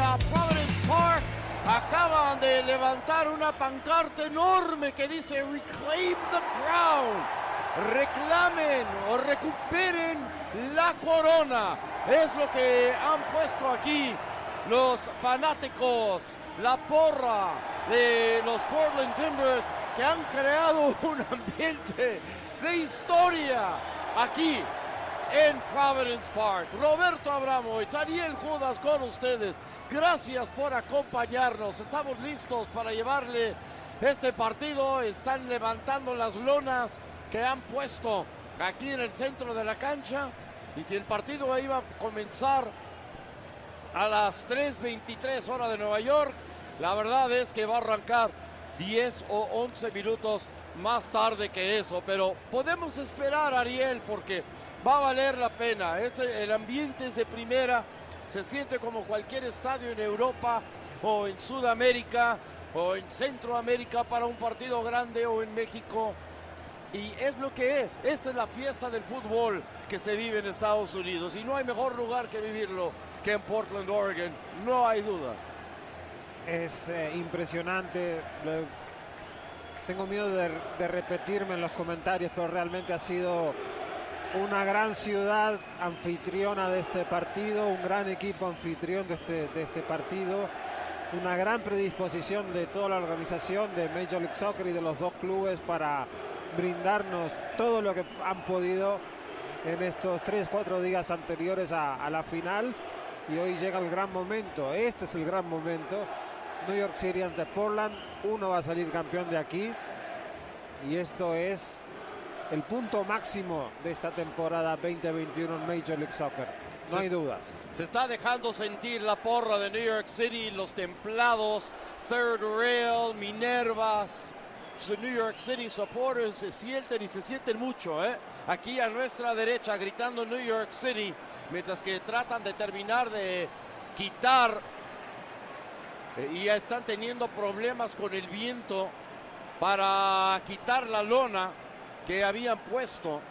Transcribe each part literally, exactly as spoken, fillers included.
a Providence Park acaban de levantar una pancarta enorme que dice Reclaim the Crown. Reclamen o recuperen la corona. Es lo que han puesto aquí los fanáticos, la porra de los Portland Timbers, que han creado un ambiente de historia aquí en Providence Park. Roberto Abramovich, Ariel Judas con ustedes. Gracias por acompañarnos. Estamos listos para llevarle este partido. Están levantando las lonas que han puesto aquí en el centro de la cancha. Y si el partido iba a comenzar a las tres veintitrés hora de Nueva York, la verdad es que va a arrancar diez o once minutos más tarde que eso. Pero podemos esperar, Ariel, porque va a valer la pena. Este, el ambiente es de primera. Se siente como cualquier estadio en Europa o en Sudamérica o en Centroamérica para un partido grande, o en México. Y es lo que es. Esta es la fiesta del fútbol que se vive en Estados Unidos. Y no hay mejor lugar que vivirlo que en Portland, Oregon. No hay duda. Es eh, impresionante. Tengo miedo de, de repetirme en los comentarios, pero realmente ha sido una gran ciudad anfitriona de este partido, un gran equipo anfitrión de este, de este partido, una gran predisposición de toda la organización de Major League Soccer y de los dos clubes para brindarnos todo lo que han podido en estos tres, cuatro días anteriores a, a la final. Y hoy llega el gran momento. Este es el gran momento. New York City ante Portland. Uno va a salir campeón de aquí. Y esto es el punto máximo de esta temporada veinte veintiuno en Major League Soccer. No hay dudas. Se está dejando sentir la porra de New York City, los templados, Third Rail, Minervas. Los New York City supporters se sienten y se sienten mucho, ¿eh? Aquí a nuestra derecha gritando New York City, mientras que tratan de terminar de quitar eh, y ya están teniendo problemas con el viento para quitar la lona que habían puesto.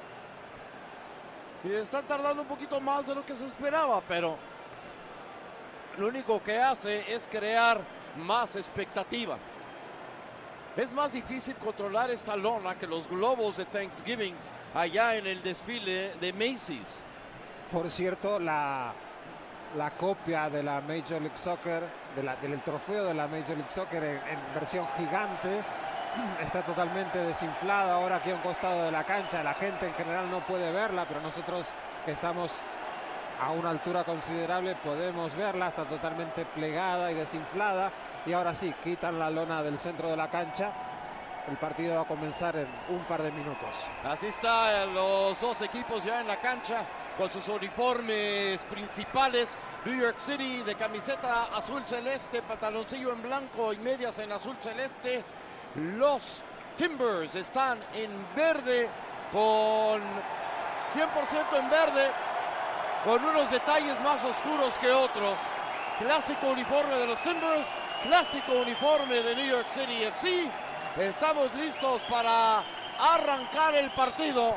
Y están tardando un poquito más de lo que se esperaba, pero lo único que hace es crear más expectativa. Es más difícil controlar esta lona que los globos de Thanksgiving allá en el desfile de Macy's. Por cierto, la, la copia de la Major League Soccer, de la, del trofeo de la Major League Soccer en, en versión gigante, está totalmente desinflada ahora aquí a un costado de la cancha. La gente en general no puede verla, pero nosotros que estamos a una altura considerable podemos verla. Está totalmente plegada y desinflada. Y ahora sí, quitan la lona del centro de la cancha. El partido va a comenzar en un par de minutos. Así están los dos equipos ya en la cancha con sus uniformes principales. New York City de camiseta azul celeste, pantaloncillo en blanco y medias en azul celeste. Los Timbers están en verde, con cien por ciento en verde, con unos detalles más oscuros que otros. Clásico uniforme de los Timbers, clásico uniforme de New York City F C. Estamos listos para arrancar el partido,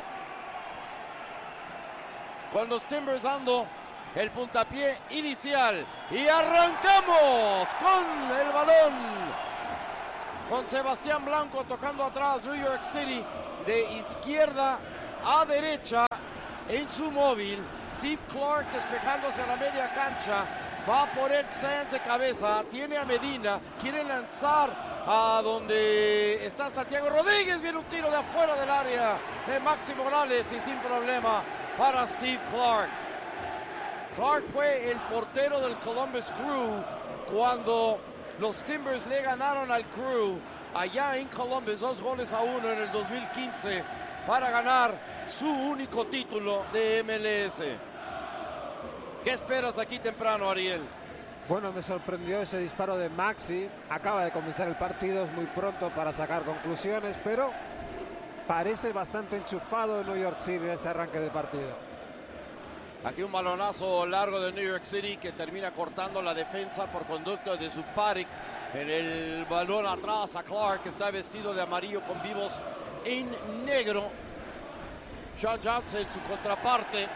con los Timbers dando el puntapié inicial. Y arrancamos con el balón, con Sebastián Blanco tocando atrás. New York City de izquierda a derecha en su móvil. Steve Clark despejándose a la media cancha. Va por el Sands de cabeza. Tiene a Medina. Quiere lanzar a donde está Santiago Rodríguez. Viene un tiro de afuera del área de Maxi Morales y sin problema para Steve Clark. Clark fue el portero del Columbus Crew cuando los Timbers le ganaron al Crew allá en Columbus dos goles a uno en el dos mil quince para ganar su único título de M L S. ¿Qué esperas aquí temprano, Ariel? Bueno, me sorprendió ese disparo de Maxi. Acaba de comenzar el partido, es muy pronto para sacar conclusiones, pero parece bastante enchufado en New York City en este arranque de partido. Aquí un balonazo largo de New York City que termina cortando la defensa por conducto de Zuparic. En el balón atrás a Clark, que está vestido de amarillo con vivos en negro. Sean Johnson, su contraparte,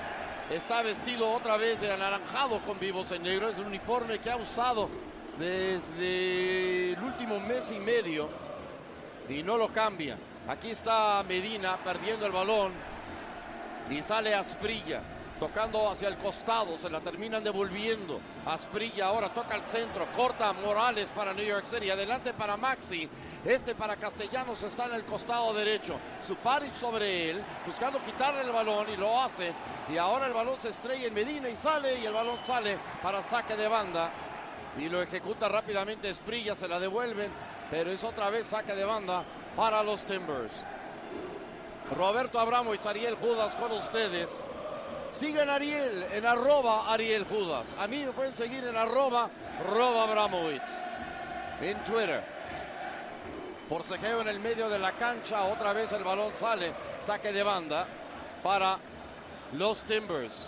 está vestido otra vez de anaranjado con vivos en negro. Es un uniforme que ha usado desde el último mes y medio y no lo cambia. Aquí está Medina perdiendo el balón y sale Asprilla tocando hacia el costado, se la terminan devolviendo. Asprilla ahora toca al centro, corta Morales para New York City, adelante para Maxi, este para Castellanos está en el costado derecho, Suparic sobre él, buscando quitarle el balón y lo hace, y ahora el balón se estrella en Medina y sale, y el balón sale para saque de banda, y lo ejecuta rápidamente Asprilla, se la devuelven, pero es otra vez saque de banda para los Timbers. Roberto Abramovich, Ariel Judas con ustedes. Sigan Ariel en arroba Ariel Judas. A mí me pueden seguir en arroba Rob Abramovich en Twitter. Forcejeo en el medio de la cancha. Otra vez el balón sale. Saque de banda para los Timbers.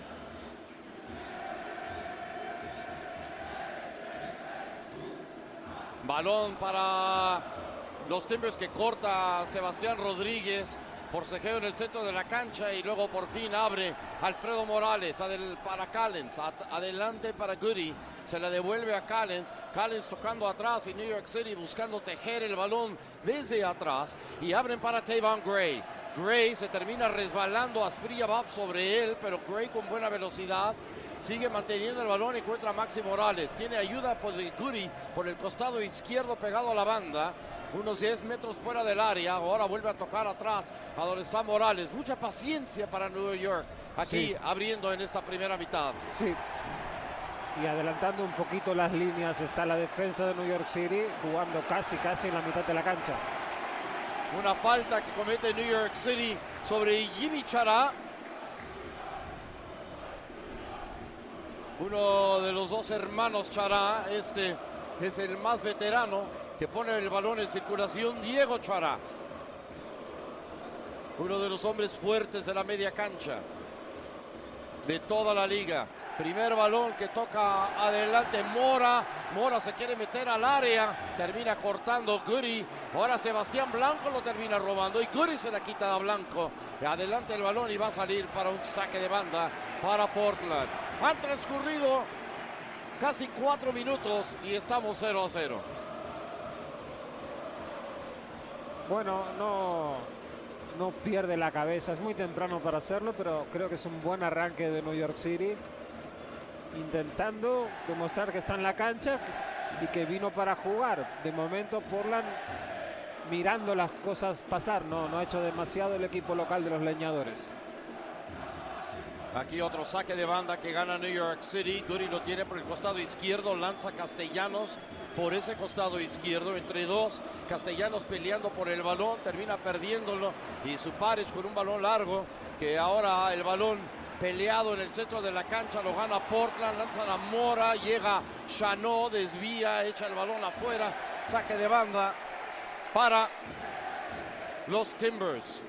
Balón para los Timbers que corta Sebastián Rodríguez. Forcejeo en el centro de la cancha y luego por fin abre Alfredo Morales adel, para Callens, ad, adelante para Goody, se la devuelve a Callens, Callens tocando atrás y New York City buscando tejer el balón desde atrás y abren para Tavon Gray. Gray se termina resbalando, Asprilla va sobre él, pero Gray con buena velocidad sigue manteniendo el balón y encuentra a Maxi Morales, tiene ayuda por Goody por el costado izquierdo pegado a la banda. Unos diez metros fuera del área, ahora vuelve a tocar atrás a donde está Morales. Mucha paciencia para New York, aquí sí, abriendo en esta primera mitad. Sí, y adelantando un poquito las líneas está la defensa de New York City, jugando casi, casi en la mitad de la cancha. Una falta que comete New York City sobre Jimmy Chará. Uno de los dos hermanos Chará, este es el más veterano, que pone el balón en circulación, Diego Chará. Uno de los hombres fuertes de la media cancha de toda la liga. Primer balón que toca adelante Mora. Mora se quiere meter al área. Termina cortando Goody. Ahora Sebastián Blanco lo termina robando y Goody se la quita a Blanco. Adelante el balón y va a salir para un saque de banda para Portland. Han transcurrido casi cuatro minutos y estamos cero a cero. Bueno, no, no pierde la cabeza, es muy temprano para hacerlo, pero creo que es un buen arranque de New York City, intentando demostrar que está en la cancha y que vino para jugar. De momento Portland mirando las cosas pasar, no, no ha hecho demasiado el equipo local de los leñadores. Aquí otro saque de banda que gana New York City. Goody lo tiene por el costado izquierdo, lanza Castellanos por ese costado izquierdo, entre dos. Castellanos peleando por el balón, termina perdiéndolo y Suparic con un balón largo, que ahora el balón peleado en el centro de la cancha lo gana Portland, lanza la Mora, llega Chanot, desvía, echa el balón afuera, saque de banda para los Timbers.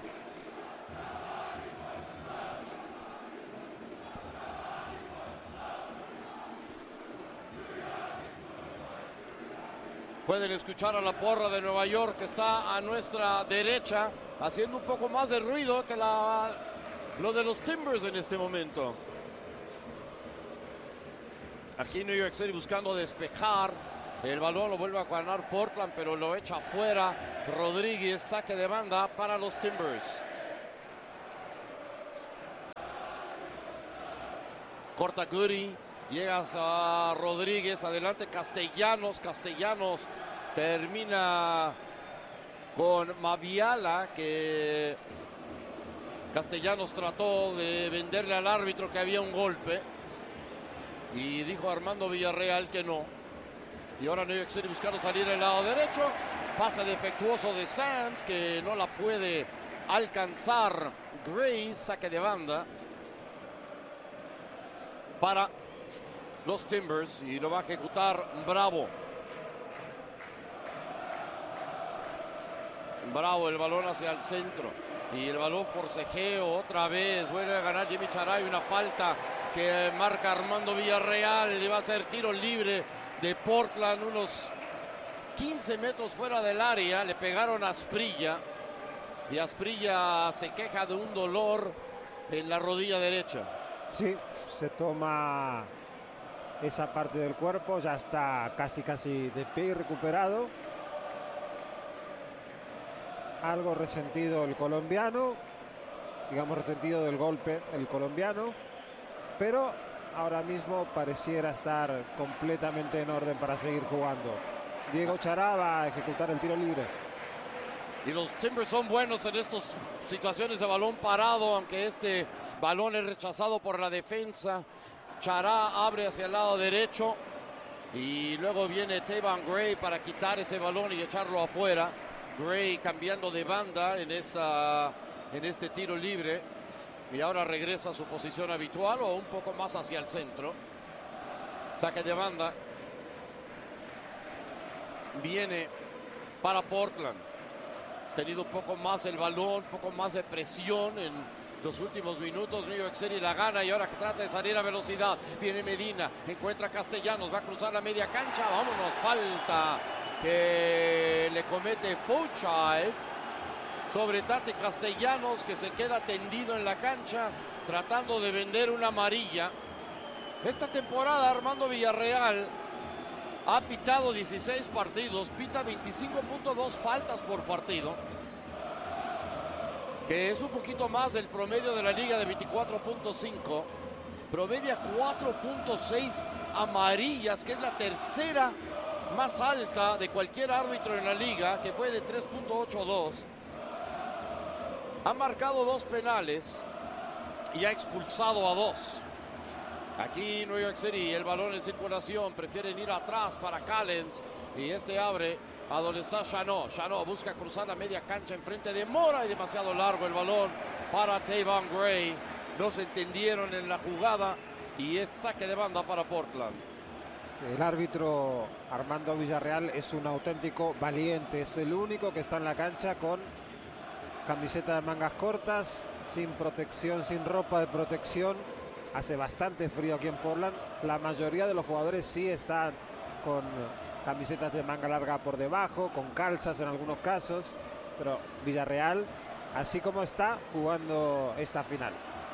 Pueden escuchar a la porra de Nueva York que está a nuestra derecha, haciendo un poco más de ruido que la, lo de los Timbers en este momento. Aquí New York City buscando despejar. El balón lo vuelve a ganar Portland, pero lo echa afuera Rodríguez. Saque de banda para los Timbers. Corta Goody. Llegas a Rodríguez, adelante Castellanos, Castellanos termina con Maviala, que Castellanos trató de venderle al árbitro que había un golpe y dijo Armando Villarreal que no. Y ahora New York City buscando salir del lado derecho, pase defectuoso de Sands que no la puede alcanzar Gray, saque de banda para los Timbers y lo va a ejecutar Bravo. Bravo, el balón hacia el centro y el balón forcejeo otra vez, vuelve a ganar Jimmy Chará y una falta que marca Armando Villarreal y va a ser tiro libre de Portland, unos quince metros fuera del área. Le pegaron a Asprilla y Asprilla se queja de un dolor en la rodilla derecha. Sí, se toma esa parte del cuerpo, ya está casi casi de pie y recuperado. Algo resentido el colombiano, digamos resentido del golpe el colombiano, pero ahora mismo pareciera estar completamente en orden para seguir jugando. Diego Chará va a ejecutar el tiro libre. Y los Timbers son buenos en estas situaciones de balón parado, aunque este balón es rechazado por la defensa. Chará abre hacia el lado derecho y luego viene Tayvon Gray para quitar ese balón y echarlo afuera. Gray cambiando de banda en, esta, en este tiro libre y ahora regresa a su posición habitual o un poco más hacia el centro. Saque de banda. Viene para Portland. Tenido un poco más el balón, un poco más de presión en los últimos minutos. New York City la gana y ahora que trata de salir a velocidad. Viene Medina, encuentra a Castellanos, va a cruzar la media cancha. Vámonos, falta que le comete Fochive sobre Tate Castellanos, que se queda tendido en la cancha tratando de vender una amarilla. Esta temporada Armando Villarreal ha pitado dieciséis partidos, pita veinticinco punto dos faltas por partido, que es un poquito más del promedio de la liga de veinticuatro punto cinco. Promedia cuatro punto seis amarillas, que es la tercera más alta de cualquier árbitro en la liga, que fue de tres punto ochenta y dos. Ha marcado dos penales y ha expulsado a dos. Aquí New York City, el balón en circulación, prefieren ir atrás para Callens y este abre a donde está Chanot. Chanot busca cruzar la media cancha enfrente de Mora y demasiado largo el balón para Tayvon Gray. No se entendieron en la jugada y es saque de banda para Portland. El árbitro Armando Villarreal es un auténtico valiente, es el único que está en la cancha con camiseta de mangas cortas, sin protección, sin ropa de protección. Hace bastante frío aquí en Portland. La mayoría de los jugadores sí están con camisetas de manga larga por debajo, con calzas en algunos casos, pero Villarreal, así como está, jugando esta final.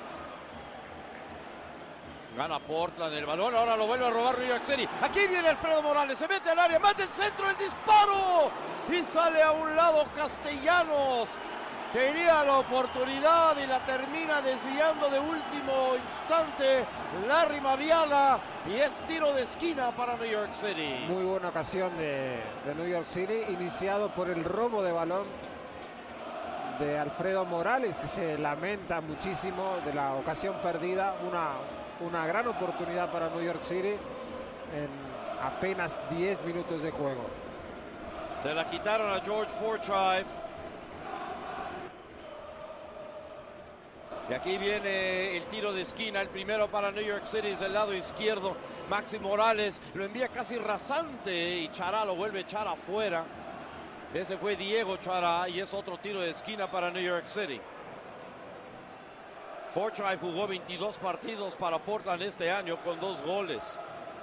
Gana Portland el balón, ahora lo vuelve a robar New York City. Aquí viene Alfredo Morales, se mete al área, mete el centro, el disparo y sale a un lado Castellanos. Tenía la oportunidad y la termina desviando de último instante Larry Maviala y es tiro de esquina para New York City. Muy buena ocasión de, de New York City, iniciado por el robo de balón de Alfredo Morales, que se lamenta muchísimo de la ocasión perdida. Una, una gran oportunidad para New York City en apenas diez minutos de juego. Se la quitaron a George Fochive. Y aquí viene el tiro de esquina, el primero para New York City es del lado izquierdo. Maxi Morales lo envía casi rasante y Chará lo vuelve a echar afuera. Ese fue Diego Chará y es otro tiro de esquina para New York City. Fochive jugó veintidós partidos para Portland este año con dos goles.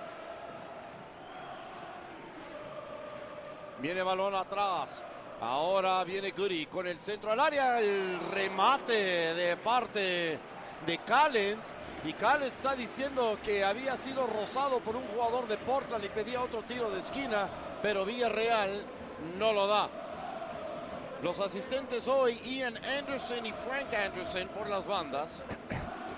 Viene balón atrás. Ahora viene Goody con el centro al área, el remate de parte de Callens. Y Callens está diciendo que había sido rozado por un jugador de Portland y pedía otro tiro de esquina, pero Villarreal no lo da. Los asistentes hoy, Ian Anderson y Frank Anderson por las bandas.